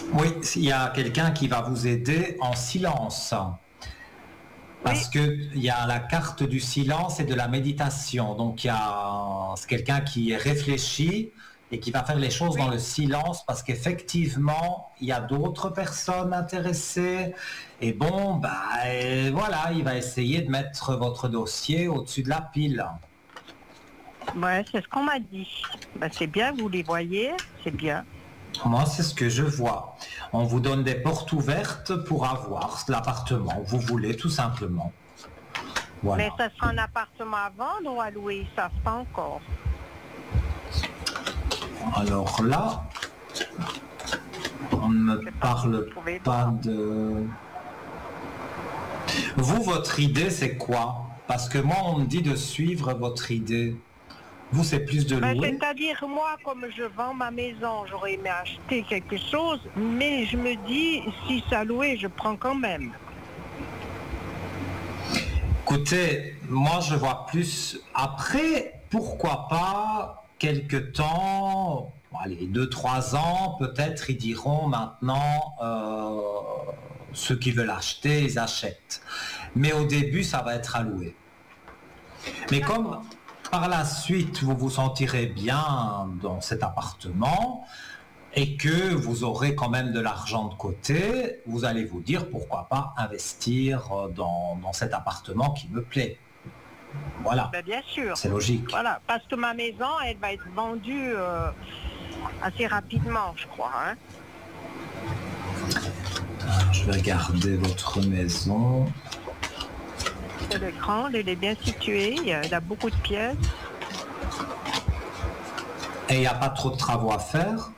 Oui, il y a quelqu'un qui va vous aider en silence. Oui, Parce qu'il y a la carte du silence et de la méditation. Donc, c'est quelqu'un qui est réfléchi et qui va faire les choses dans oui. le silence parce qu'effectivement, il y a d'autres personnes intéressées. Et bon, et voilà, il va essayer de mettre votre dossier au-dessus de la pile. Ouais, c'est ce qu'on m'a dit. Ben, c'est bien, vous les voyez, c'est bien. Moi, c'est ce que je vois. On vous donne des portes ouvertes pour avoir l'appartement. Vous voulez tout simplement. Mais Voilà. ça sera un appartement à vendre ou à louer, ils savent pas encore. Alors là, on ne me Je sais pas si vous parle pouvez pas voir. de... Vous, votre idée, c'est quoi? Parce que moi, on me dit de suivre votre idée. Vous, c'est plus de Ben, louer? c'est-à-dire, moi, comme je vends ma maison, j'aurais aimé acheter quelque chose, mais je me dis, si ça louait, je prends quand même. Écoutez, moi, je vois plus... Après, pourquoi pas, quelque temps, allez, 2, 3 ans, peut-être, ils diront maintenant, ceux qui veulent acheter, ils achètent. Mais au début, ça va être alloué. Mais comme D'accord. par la suite, vous vous sentirez bien dans cet appartement et que vous aurez quand même de l'argent de côté, vous allez vous dire pourquoi pas investir dans cet appartement qui me plaît. Voilà, Ben, bien sûr. c'est logique. Voilà, parce que ma maison, elle va être vendue assez rapidement, je crois. Hein. Alors, je vais regarder votre maison. Elle est grande, elle est bien située, elle a beaucoup de pièces. Et il n'y a pas trop de travaux à faire.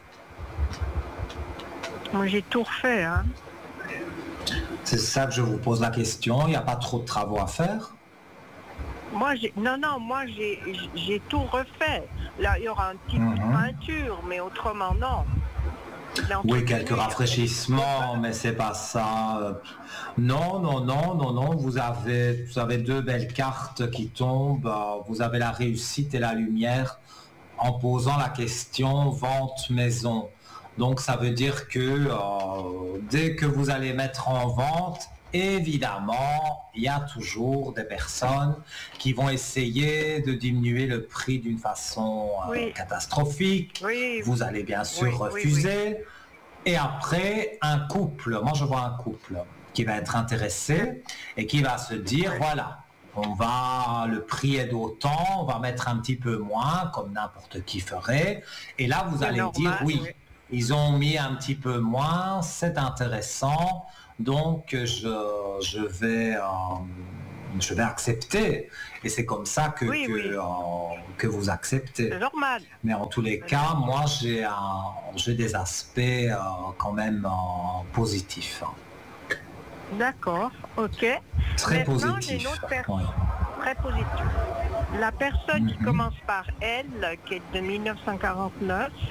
Moi, j'ai tout refait. Hein. C'est ça que je vous pose la question. Il n'y a pas trop de travaux à faire. Moi, j'ai tout refait. Là, il y aura un petit peu de peinture, mais autrement, non. Oui, quelques rafraîchissements, mais c'est pas ça. Non, non, non, non, non. Vous avez 2 belles cartes qui tombent. Vous avez la réussite et la lumière en posant la question vente maison. Donc ça veut dire que dès que vous allez mettre en vente, évidemment, il y a toujours des personnes qui vont essayer de diminuer le prix d'une façon catastrophique. Oui, Vous allez bien sûr refuser. oui. Et après, un couple, moi je vois un couple qui va être intéressé et qui va se dire, voilà, le prix est d'autant, on va mettre un petit peu moins, comme n'importe qui ferait. Et là, vous allez dire, oui, ils ont mis un petit peu moins, c'est intéressant, donc je vais accepter. Et c'est comme ça que vous acceptez. C'est normal. Mais en tous les cas, moi, j'ai des aspects quand même positifs. D'accord, ok. Très Maintenant, positif. j'ai une autre personne. Très positif. La personne qui commence par L, qui est de 1949,